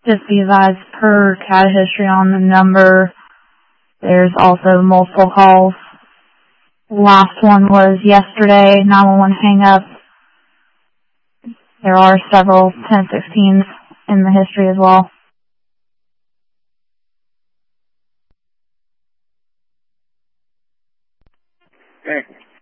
Just be advised, per CAD history on the number, there's also multiple calls. Last one was yesterday, 911 hang-up. There are several 1016s in the history as well. Okay.